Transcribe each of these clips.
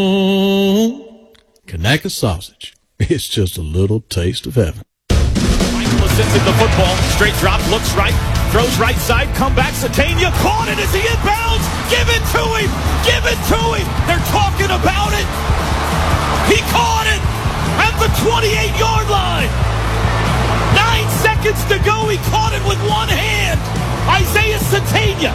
Kanaka sausage. It's just a little taste of heaven. Michael sends it the football. Straight drop, looks right, throws right side, comeback. Satania caught it as he inbounds. Give it to him. Give it to him. They're talking about it. He caught it at the 28-yard line. 9 seconds to go. He caught it with one hand. Isaiah Satania.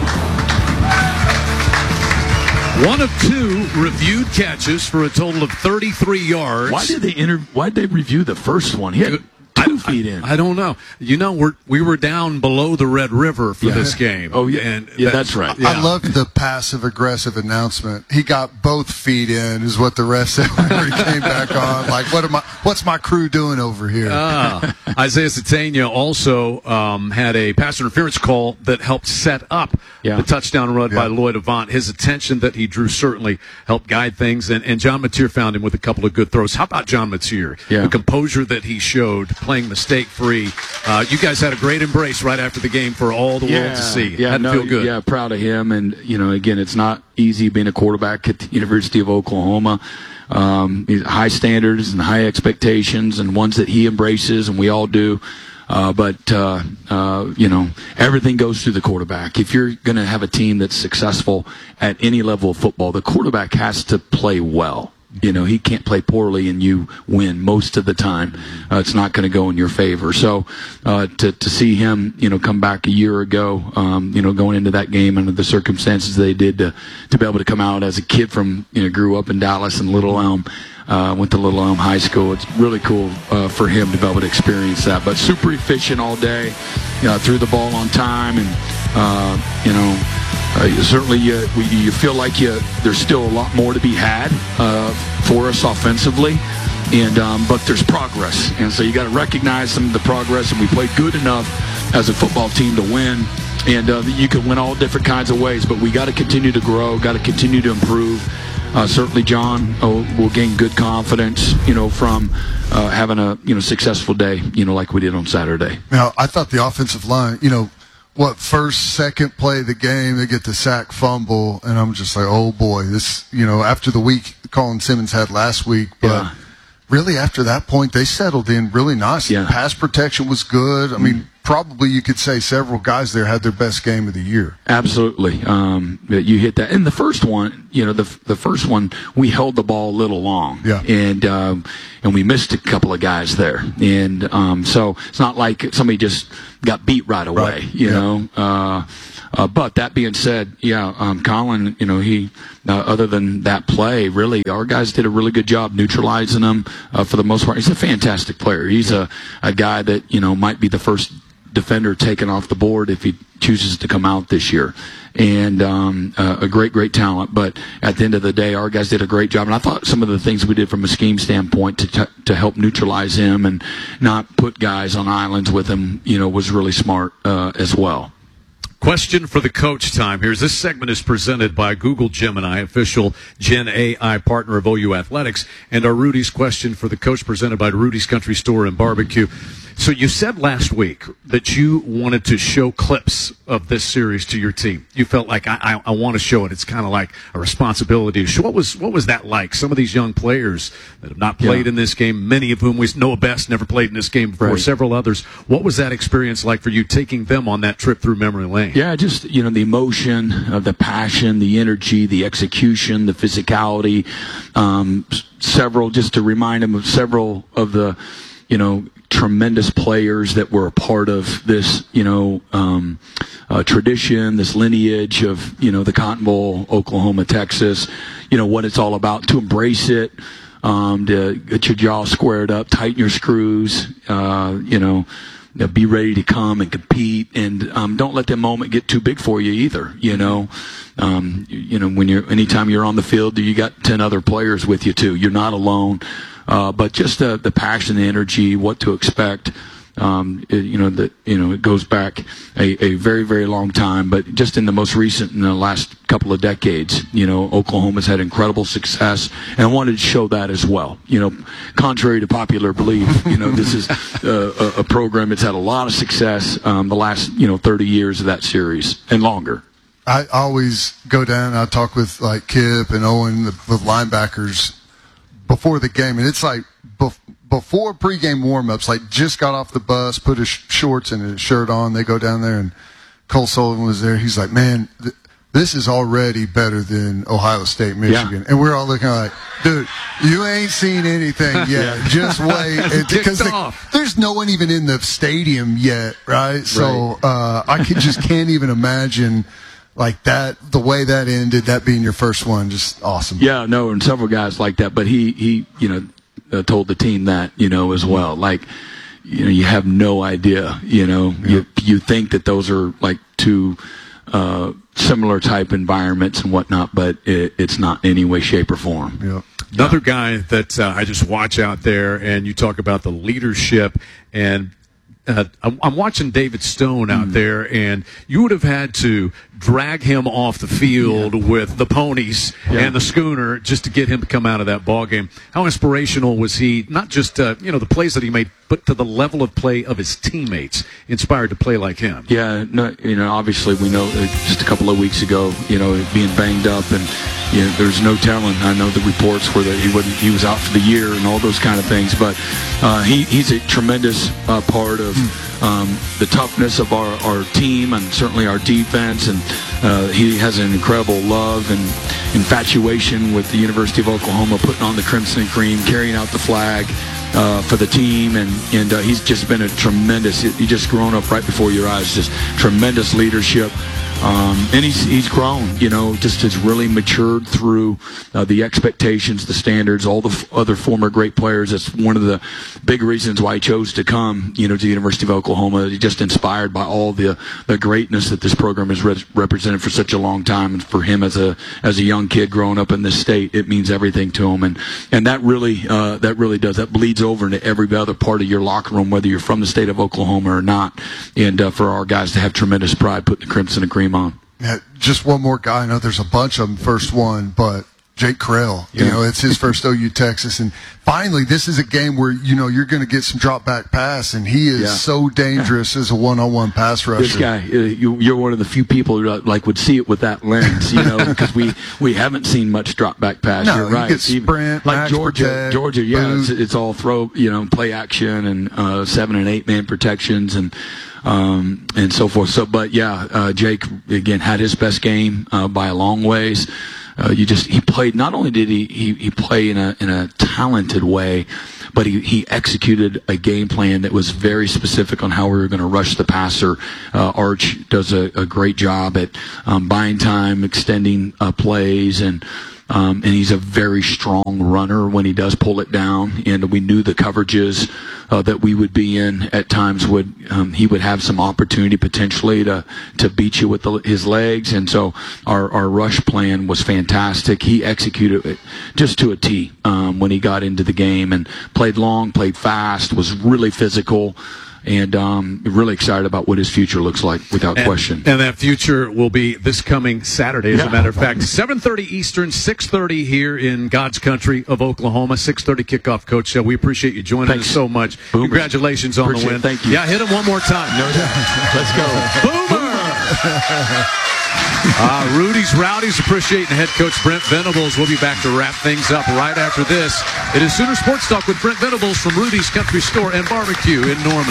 One of two reviewed catches for a total of 33 yards. Why did they review the first one? He had 2 feet in. I don't know. You know, we were down below the Red River for this game. Oh, yeah. And that's right. I loved the passive-aggressive announcement. He got both feet in, is what the ref said when he came back on. Like, what's my crew doing over here? Isaiah Satania also had a pass interference call that helped set up the touchdown run by Lloyd Avant. His attention that he drew certainly helped guide things, and John Mateer found him with a couple of good throws. How about John Mateer? The composure that he showed, playing mistake-free. You guys had a great embrace right after the game for all the world to see. Had to feel good. Yeah, proud of him. And, again, it's not easy being a quarterback at the University of Oklahoma. High standards and high expectations and ones that he embraces, and we all do. But everything goes through the quarterback. If you're going to have a team that's successful at any level of football, the quarterback has to play well. He can't play poorly and you win most of the time. It's not going to go in your favor. So to see him, come back a year ago, going into that game under the circumstances they did, to be able to come out as a kid from, grew up in Dallas and Little Elm, went to Little Elm High School. It's really cool for him to be able to experience that. But super efficient all day, threw the ball on time, and certainly you feel like there's still a lot more to be had for us offensively, but there's progress, and so you got to recognize some of the progress. And we played good enough as a football team to win, and you can win all different kinds of ways. But we got to continue to grow, got to continue to improve. Certainly, John will gain good confidence, from having a successful day, like we did on Saturday. Now, I thought the offensive line, first, second play of the game, they get the sack fumble, and I'm just like, oh boy, this, after the week Colin Simmons had last week, but really after that point, they settled in really nicely. Pass protection was good. I mean, probably you could say several guys there had their best game of the year. Absolutely. You hit that. And the first one, the first one, we held the ball a little long. And we missed a couple of guys there. And so it's not like somebody just got beat right away, but that being said, Colin, he, other than that play, really, our guys did a really good job neutralizing him for the most part. He's a fantastic player. He's a guy that, might be the first defender taken off the board if he chooses to come out this year. And a great talent. But at the end of the day, our guys did a great job. And I thought some of the things we did from a scheme standpoint to help neutralize him and not put guys on islands with him, was really smart as well. Question for the coach time. Here's this segment is presented by Google Gemini, official Gen AI partner of OU Athletics, and our Rudy's question for the coach presented by Rudy's Country Store and Barbecue. So you said last week that you wanted to show clips of this series to your team. You felt like I want to show it. It's kind of like a responsibility to show. What was that like? Some of these young players that have not played in this game, many of whom we know best, never played in this game before, several others. What was that experience like for you, taking them on that trip through memory lane? Yeah, just, the emotion, the passion, the energy, the execution, the physicality, just to remind them of several of the, tremendous players that were a part of this, tradition, this lineage of, the Cotton Bowl, Oklahoma, Texas, what it's all about, to embrace it, to get your jaw squared up, tighten your screws, be ready to come and compete, and don't let the moment get too big for you either. Anytime you're on the field, you got 10 other players with you too. You're not alone. But just the passion, the energy, what to expect. It goes back a very, very long time. But just in the most recent, in the last couple of decades, Oklahoma's had incredible success, and I wanted to show that as well. Contrary to popular belief, this is a program that's had a lot of success the last 30 years of that series and longer. I always go down and I talk with like Kip and Owen, the linebackers, before the game, and it's like before pregame warm-ups, like just got off the bus, put his shorts and his shirt on. They go down there, and Cole Sullivan was there. He's like, man, this is already better than Ohio State, Michigan. Yeah. And we're all looking like, dude, you ain't seen anything yet. Just wait. Because there's no one even in the stadium yet, right? So I can't even imagine like that, the way that ended, that being your first one, just awesome. Yeah, no, and several guys like that. But he told the team that, as well. Like, you have no idea, you think that those are like two similar type environments and whatnot, but it's not in any way, shape, or form. Yeah. Another guy that I just watch out there, and you talk about the leadership, and I'm watching David Stone out there, and you would have had to drag him off the field with the ponies and the schooner just to get him to come out of that ball game. How inspirational was he? Not just the plays that he made, but to the level of play of his teammates, inspired to play like him. Yeah, no, obviously we know just a couple of weeks ago, being banged up, and there's no telling. I know the reports were that he was out for the year and all those kind of things, but he's a tremendous part of the toughness of our team and certainly our defense, and he has an incredible love and infatuation with the University of Oklahoma, putting on the crimson and cream, carrying out the flag for the team, and he's just been a tremendous. He just grown up right before your eyes, just tremendous leadership. And he's grown, just has really matured through the expectations, the standards, all the other former great players. That's one of the big reasons why he chose to come, to the University of Oklahoma. He's just inspired by all the greatness that this program has represented for such a long time. And for him as a young kid growing up in this state, it means everything to him. And that really does. That bleeds over into every other part of your locker room, whether you're from the state of Oklahoma or not. And for our guys to have tremendous pride putting the crimson and cream on. Yeah, just one more guy. I know there's a bunch of them, first one, but Jake Correll, it's his first OU Texas. And finally, this is a game where, you're going to get some drop back pass, and he is so dangerous as a one-on-one pass rusher. This guy, you're one of the few people who would see it with that lens, because we haven't seen much drop back pass. No, you're right. Get sprint, like Georgia, protect, it's all throw, play action and 7 and 8 man protections and so forth. So, but Jake again had his best game by a long ways. He played. Not only did he play in a talented way, but he executed a game plan that was very specific on how we were going to rush the passer. Arch does a great job at buying time, extending plays, and he's a very strong runner when he does pull it down. And we knew the coverages that we would be in at times he would have some opportunity potentially to beat you with his legs. And so our rush plan was fantastic. He executed it just to a T when he got into the game and played long, played fast, was really physical. And really excited about what his future looks like, without question. And that future will be this coming Saturday, as a matter of fact. 7:30 Eastern, 6:30 here in God's country of Oklahoma. 6:30 kickoff, Coach. We appreciate you joining us so much. Boomer. Congratulations on the win. Thank you. Yeah, hit him one more time. No doubt. Let's go. Boomer! Rudy's Rowdies appreciating head coach Brent Venables. We'll be back to wrap things up right after this. It is Sooner Sports Talk with Brent Venables from Rudy's Country Store and Barbecue in Norman.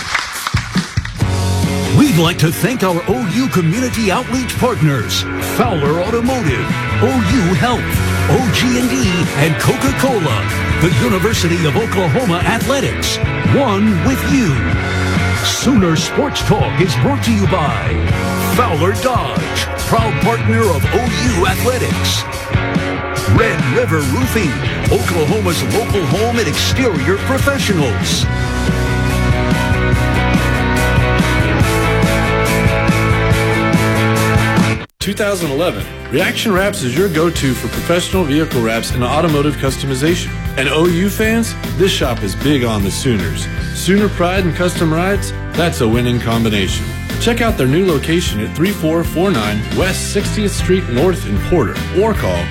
We'd like to thank our OU community outreach partners, Fowler Automotive, OU Health, OG&E, and Coca-Cola. The University of Oklahoma Athletics, one with you. Sooner Sports Talk is brought to you by Fowler Dodge, proud partner of OU Athletics. Red River Roofing, Oklahoma's local home and exterior professionals. 2011, Reaction Wraps is your go-to for professional vehicle wraps and automotive customization. And OU fans, this shop is big on the Sooners. Sooner pride and custom rides, that's a winning combination. Check out their new location at 3449 West 60th Street North in Porter, or call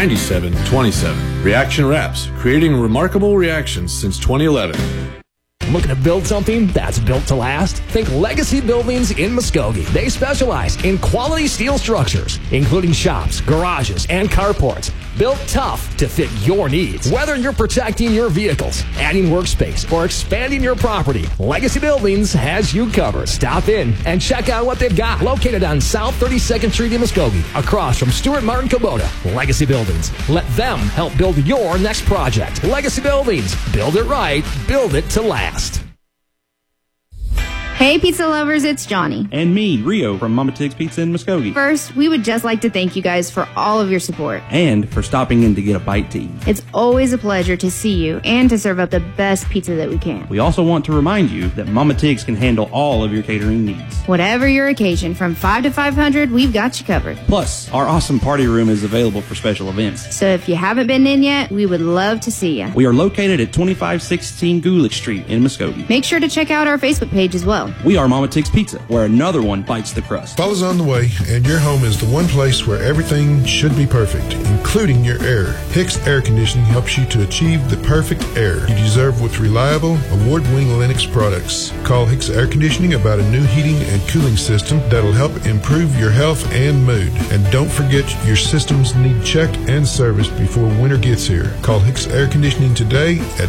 918-902-9727. Reaction Wraps, creating remarkable reactions since 2011. Looking to build something that's built to last? Think Legacy Buildings in Muskogee. They specialize in quality steel structures, including shops, garages, and carports. Built tough to fit your needs. Whether you're protecting your vehicles, adding workspace, or expanding your property, Legacy Buildings has you covered. Stop in and check out what they've got. Located on South 32nd Street in Muskogee, across from Stuart Martin Kubota. Legacy Buildings. Let them help build your next project. Legacy Buildings. Build it right. Build it to last. Hey, pizza lovers, it's Johnny. And me, Rio, from Mama Tig's Pizza in Muskogee. First, we would just like to thank you guys for all of your support. And for stopping in to get a bite to eat. It's always a pleasure to see you and to serve up the best pizza that we can. We also want to remind you that Mama Tig's can handle all of your catering needs. Whatever your occasion, from 5 to 500, we've got you covered. Plus, our awesome party room is available for special events. So if you haven't been in yet, we would love to see you. We are located at 2516 Gulick Street in Muskogee. Make sure to check out our Facebook page as well. We are Mama Tig's Pizza, where another one bites the crust. Fall is on the way, and your home is the one place where everything should be perfect, including your air. Hicks Air Conditioning helps you to achieve the perfect air you deserve with reliable, award-winning Lennox products. Call Hicks Air Conditioning about a new heating and cooling system that'll help improve your health and mood. And don't forget, your systems need check and service before winter gets here. Call Hicks Air Conditioning today at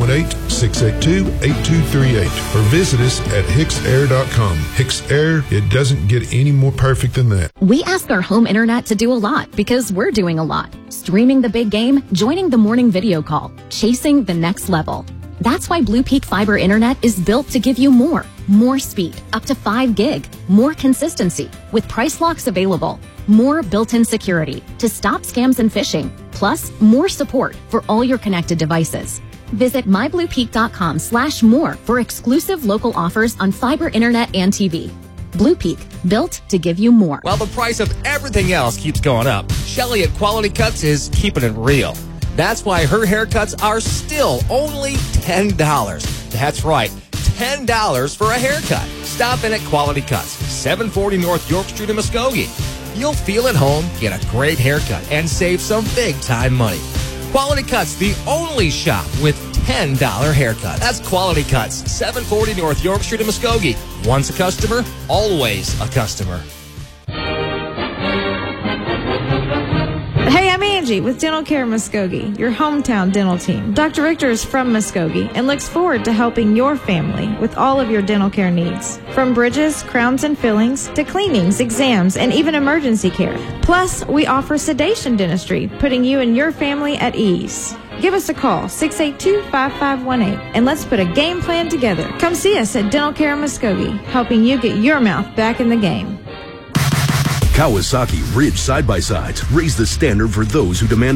918-682-8238 or visit us at hicksair.com. Hicks Air, it doesn't get any more perfect than that. We ask our home internet to do a lot because we're doing a lot. Streaming the big game, joining the morning video call, chasing the next level. That's why Blue Peak Fiber Internet is built to give you more speed, up to 5 gig, more consistency, with price locks available, more built-in security to stop scams and phishing, plus more support for all your connected devices. Visit mybluepeak.com/more for exclusive local offers on fiber internet and TV. Blue Peak, built to give you more. While the price of everything else keeps going up, Shelly at Quality Cuts is keeping it real. That's why her haircuts are still only $10. That's right, $10 for a haircut. Stop in at Quality Cuts, 740 North York Street in Muskogee. You'll feel at home, get a great haircut, and save some big-time money. Quality Cuts, the only shop with $10 haircut. That's Quality Cuts, 740 North York Street in Muskogee. Once a customer, always a customer. Hey, I'm Angie with Dental Care Muskogee, your hometown dental team. Dr. Richter is from Muskogee and looks forward to helping your family with all of your dental care needs. From bridges, crowns and fillings, to cleanings, exams, and even emergency care. Plus, we offer sedation dentistry, putting you and your family at ease. Give us a call, 682-5518, and let's put a game plan together. Come see us at Dental Care Muskogee, helping you get your mouth back in the game. Kawasaki Ridge side-by-sides raise the standard for those who demand